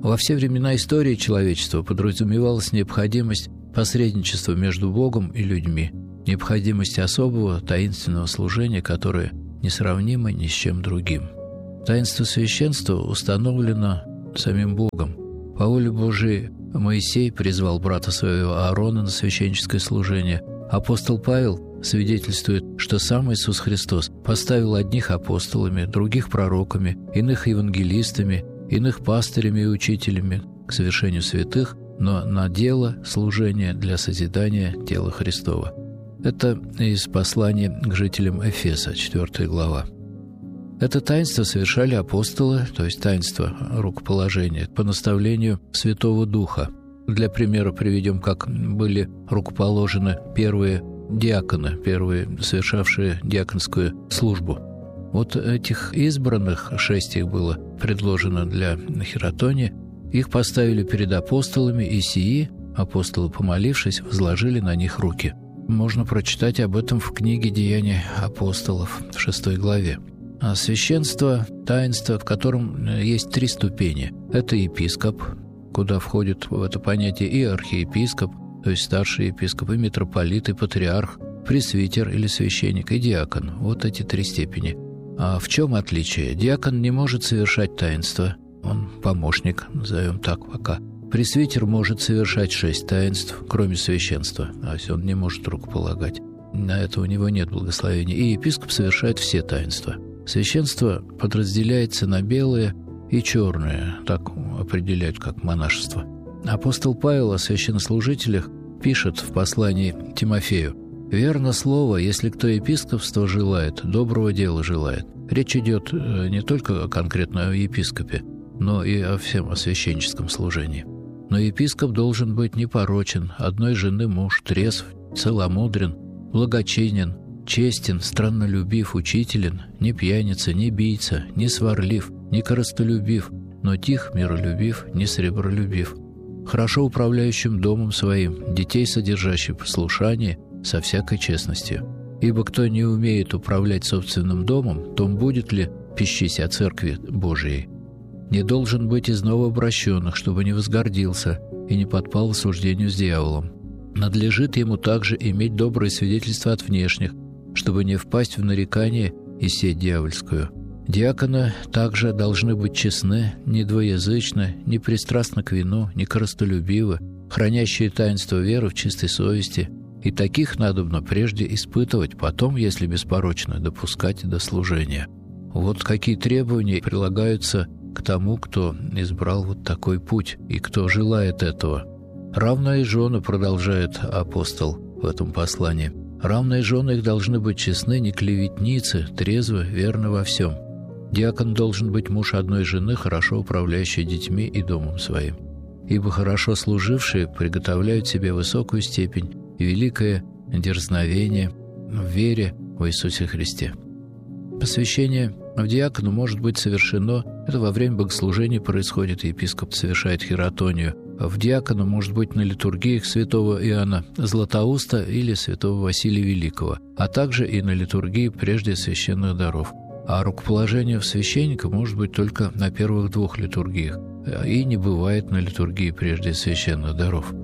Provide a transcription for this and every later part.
Во все времена истории человечества подразумевалась необходимость посредничества между Богом и людьми, необходимость особого таинственного служения, которое несравнимо ни с чем другим. Таинство священства установлено самим Богом. По воле Божией Моисей призвал брата своего Аарона на священническое служение. Апостол Павел свидетельствует, что сам Иисус Христос поставил одних апостолами, других пророками, иных евангелистами, иных пастырями и учителями к совершению святых, но на дело служения для созидания тела Христова. Это из послания к жителям Эфеса, 4 глава. Это таинство совершали апостолы, то есть таинство рукоположения, по наставлению Святого Духа. Для примера приведем, как были рукоположены первые диаконы, первые совершавшие диаконскую службу. Вот этих избранных, 6 их было предложено для хиратонии, их поставили перед апостолами, и сии, апостолы, помолившись, возложили на них руки. Можно прочитать об этом в книге «Деяния апостолов» в 6 главе. А священство – таинство, в котором есть 3 ступени. Это епископ, куда входит в это понятие и архиепископ, то есть старший епископ, и митрополит, и патриарх, пресвитер или священник, и диакон. Вот эти 3 степени. А в чем отличие? Диакон не может совершать таинство. Он помощник, назовем так пока. Пресвитер может совершать 6 таинств, кроме священства. То есть он не может рукополагать. На это у него нет благословения. И епископ совершает все таинства. Священство подразделяется на белое и черное, так определяют как монашество. Апостол Павел о священнослужителях пишет в послании Тимофею: «Верно слово, если кто епископство желает, доброго дела желает». Речь идет не только конкретно о епископе, но и о всем о священническом служении. Но епископ должен быть непорочен, одной жены муж, трезв, целомудрен, благочинен, честен, страннолюбив, учителен, не пьяница, не бийца, не сварлив, не корыстолюбив, но тих, миролюбив, не сребролюбив, хорошо управляющим домом своим, детей содержащих в послушании со всякой честностью. Ибо кто не умеет управлять собственным домом, том будет ли пищись о церкви Божией? Не должен быть из новообращенных, чтобы не возгордился и не подпал осуждению с дьяволом. Надлежит ему также иметь доброе свидетельство от внешних, чтобы не впасть в нарекание и сеть дьявольскую. Диаконы также должны быть честны, не двоязычны, не пристрастны к вину, не корыстолюбивы, хранящие таинство веры в чистой совести, и таких надобно прежде испытывать, потом, если беспорочно, допускать до служения. Вот какие требования прилагаются к тому, кто избрал вот такой путь и кто желает этого. «Равные жены», продолжает апостол в этом послании, «равные жены их должны быть честны, не клеветницы, трезвы, верны во всем. Диакон должен быть муж одной жены, хорошо управляющий детьми и домом своим. Ибо хорошо служившие приготовляют себе высокую степень и великое дерзновение в вере в Иисусе Христе». Посвящение в диакону может быть совершено, это во время богослужения происходит, епископ совершает хиратонию. В диакону может быть на литургиях святого Иоанна Златоуста или святого Василия Великого, а также и на литургии прежде священных даров. А рукоположение в священника может быть только на первых 2 литургиях и не бывает на литургии прежде священных даров.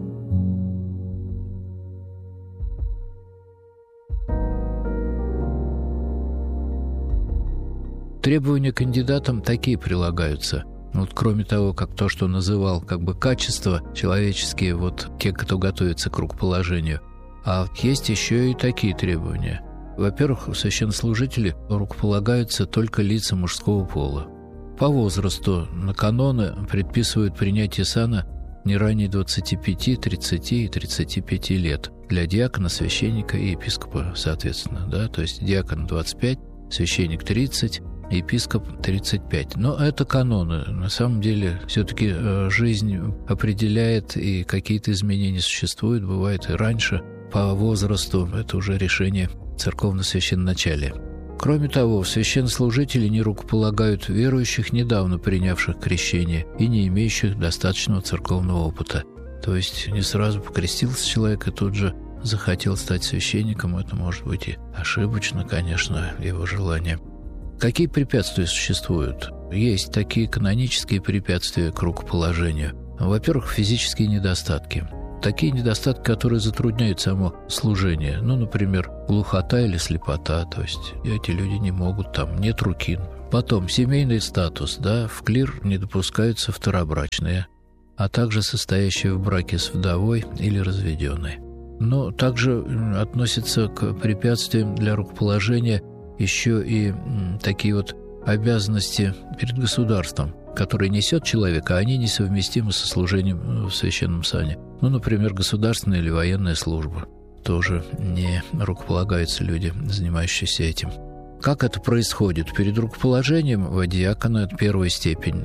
Требования к кандидатам такие прилагаются. Вот кроме того, как то, что называл как бы качества человеческие, вот те, кто готовится к рукоположению. А есть еще и такие требования. Во-первых, священнослужители рукополагаются только лица мужского пола. По возрасту на каноны предписывают принятие сана не ранее 25, 30 и 35 лет. Для диакона, священника и епископа, соответственно. Да? То есть диакон 25, священник 30, епископ 35. Но это каноны. На самом деле, все-таки жизнь определяет, и какие-то изменения существуют, бывает и раньше. По возрасту это уже решение церковно-священноначалия. Кроме того, священнослужители не рукополагают верующих, недавно принявших крещение и не имеющих достаточного церковного опыта. То есть не сразу покрестился человек и тут же захотел стать священником. Это может быть и ошибочно, конечно, его желание. Какие препятствия существуют? Есть такие канонические препятствия к рукоположению. Во-первых, физические недостатки. Такие недостатки, которые затрудняют само служение. Например, глухота или слепота. То есть эти люди не могут, нет руки. Потом семейный статус. В клир не допускаются второбрачные, а также состоящие в браке с вдовой или разведенной. Но также относятся к препятствиям для рукоположения еще и такие обязанности перед государством, которые несет человек, а они несовместимы со служением в священном сане. Например, государственная или военная служба. Тоже не рукополагаются люди, занимающиеся этим. Как это происходит? Перед рукоположением в диакона, это первая степень,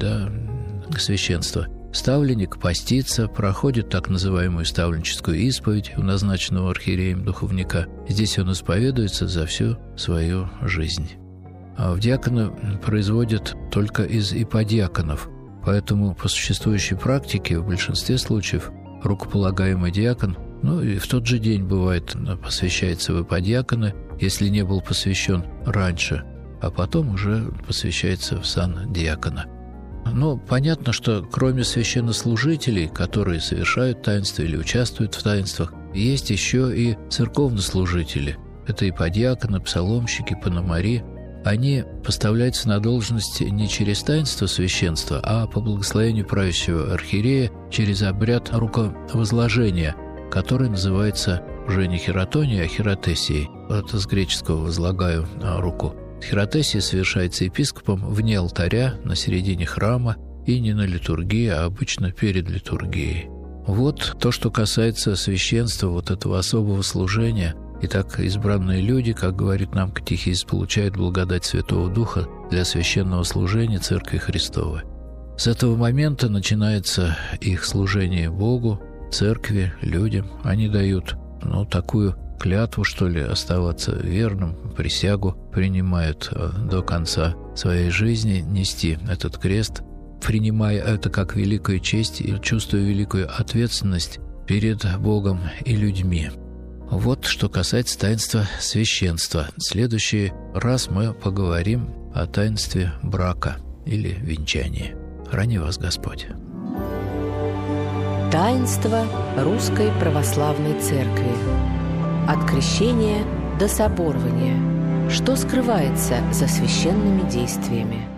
священства, ставленник постится, проходит так называемую ставленническую исповедь у назначенного архиереем духовника. Здесь он исповедуется за всю свою жизнь. А в диакона производят только из иподиаконов, поэтому по существующей практике в большинстве случаев рукополагаемый диакон, и в тот же день бывает посвящается в иподиаконы, если не был посвящен раньше, а потом уже посвящается в сан диакона. Понятно, что кроме священнослужителей, которые совершают таинства или участвуют в таинствах, есть еще и церковнослужители. Это иподиаконы, псаломщики, пономари. Они поставляются на должность не через таинство священства, а по благословению правящего архиерея через обряд руковозложения, который называется уже не хиротонией, а хиротесией. Это с греческого «возлагаю руку». Хиротесия совершается епископом вне алтаря, на середине храма, и не на литургии, а обычно перед литургией. Вот то, что касается священства, этого особого служения. Итак, избранные люди, как говорит нам катехизис, получают благодать Святого Духа для священного служения Церкви Христовой. С этого момента начинается их служение Богу, Церкви, людям. Они дают, такую клятву, оставаться верным, присягу принимают до конца своей жизни, нести этот крест, принимая это как великую честь и чувствуя великую ответственность перед Богом и людьми. Вот что касается таинства священства. В следующий раз мы поговорим о таинстве брака или венчании. Храни вас Господь. Таинство Русской Православной Церкви. От крещения до соборования. Что скрывается за священными действиями?